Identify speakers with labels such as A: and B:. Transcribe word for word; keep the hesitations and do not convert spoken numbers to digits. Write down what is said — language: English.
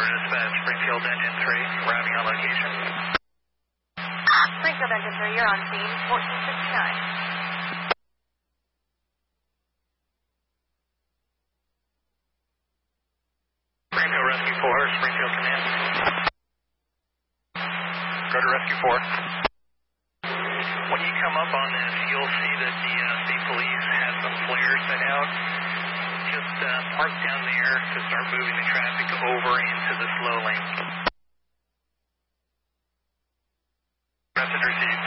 A: Dispatch, Springfield Engine three, routing on location.
B: Springfield Engine three, you're on scene, fourteen fifty-nine.
A: Springfield Rescue four, Springfield Command. Go to Rescue four. When you come up on this, you'll see that the uh, state police has some flares set out. Just uh, park down there to start moving the traffic over into the slow lane. Message received.